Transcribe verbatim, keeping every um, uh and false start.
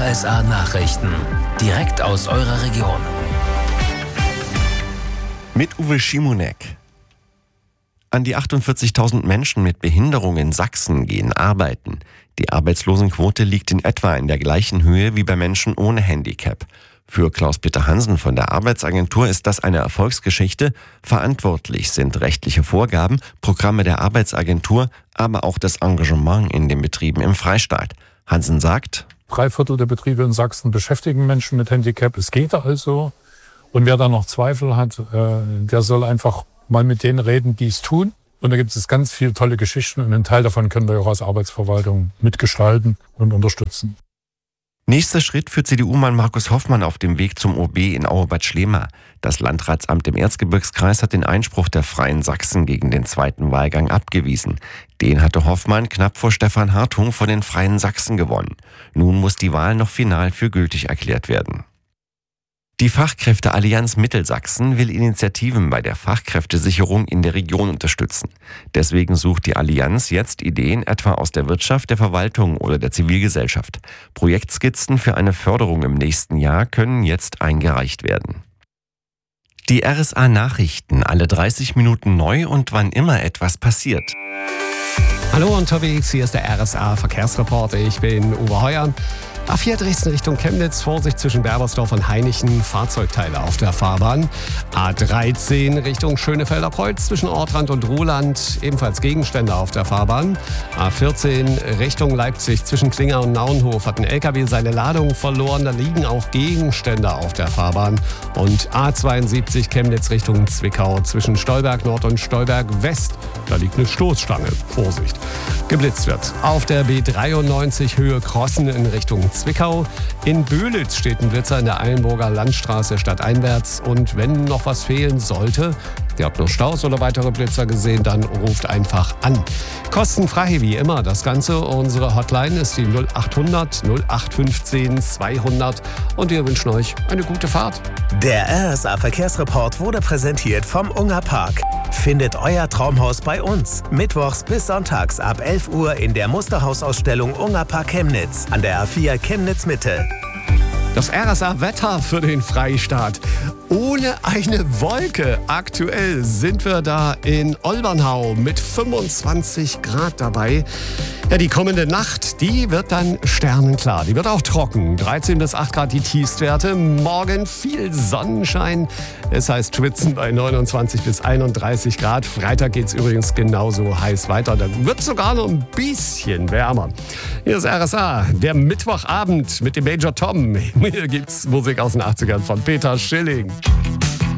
S A-Nachrichten. Direkt aus eurer Region. Mit Uwe Schimonek. An die achtundvierzigtausend Menschen mit Behinderung in Sachsen gehen arbeiten. Die Arbeitslosenquote liegt in etwa in der gleichen Höhe wie bei Menschen ohne Handicap. Für Klaus-Peter Hansen von der Arbeitsagentur ist das eine Erfolgsgeschichte. Verantwortlich sind rechtliche Vorgaben, Programme der Arbeitsagentur, aber auch das Engagement in den Betrieben im Freistaat. Hansen sagt: Drei Viertel der Betriebe in Sachsen beschäftigen Menschen mit Handicap. Es geht also. Und wer da noch Zweifel hat, der soll einfach mal mit denen reden, die es tun. Und da gibt es ganz viele tolle Geschichten. Und einen Teil davon können wir auch als Arbeitsverwaltung mitgestalten und unterstützen. Nächster Schritt für C D U-Mann Markus Hoffmann auf dem Weg zum O B in Auerbad Schlema. Das Landratsamt im Erzgebirgskreis hat den Einspruch der Freien Sachsen gegen den zweiten Wahlgang abgewiesen. Den hatte Hoffmann knapp vor Stefan Hartung von den Freien Sachsen gewonnen. Nun muss die Wahl noch final für gültig erklärt werden. Die Fachkräfteallianz Mittelsachsen will Initiativen bei der Fachkräftesicherung in der Region unterstützen. Deswegen sucht die Allianz jetzt Ideen etwa aus der Wirtschaft, der Verwaltung oder der Zivilgesellschaft. Projektskizzen für eine Förderung im nächsten Jahr können jetzt eingereicht werden. Die R S A-Nachrichten, alle dreißig Minuten neu und wann immer etwas passiert. Hallo unterwegs, hier ist der R S A-Verkehrsreporter. Ich bin Uwe Heuer. A vier Dresden Richtung Chemnitz, Vorsicht zwischen Berbersdorf und Hainichen, Fahrzeugteile auf der Fahrbahn. A dreizehn Richtung Schönefelder Kreuz zwischen Ortrand und Ruhland, ebenfalls Gegenstände auf der Fahrbahn. A vierzehn Richtung Leipzig zwischen Klinger und Naunhof hat ein L K W seine Ladung verloren, da liegen auch Gegenstände auf der Fahrbahn. Und A zweiundsiebzig Chemnitz Richtung Zwickau zwischen Stolberg Nord und Stolberg West, da liegt eine Stoßstange, Vorsicht. Geblitzt wird auf der B dreiundneunzig Höhe Krossen in Richtung Zwickau. In Böhlitz steht ein Blitzer in der Eilenburger Landstraße stadteinwärts. Und wenn noch was fehlen sollte, ihr habt noch Staus oder weitere Blitzer gesehen, dann ruft einfach an. Kostenfrei wie immer das Ganze. Unsere Hotline ist die null achthundert null acht fünfzehn zweihundert und wir wünschen euch eine gute Fahrt. Der R S A-Verkehrsreport wurde präsentiert vom Unga Park. Findet euer Traumhaus bei uns. Mittwochs bis sonntags ab elf Uhr in der Musterhausausstellung Unga Park Chemnitz an der A vier Chemnitz Mitte. Das R S A-Wetter für den Freistaat. Ohne eine Wolke. Aktuell sind wir da in Olbernhau mit fünfundzwanzig Grad dabei. Ja, die kommende Nacht, die wird dann sternenklar. Die wird auch trocken. dreizehn bis acht Grad die Tiefstwerte. Morgen viel Sonnenschein. Es heißt schwitzen bei neunundzwanzig bis einunddreißig Grad. Freitag geht es übrigens genauso heiß weiter. Dann wird es sogar noch ein bisschen wärmer. Hier ist R S A, der Mittwochabend mit dem Major Tom. Hier gibt's Musik aus den achtzigern von Peter Schilling.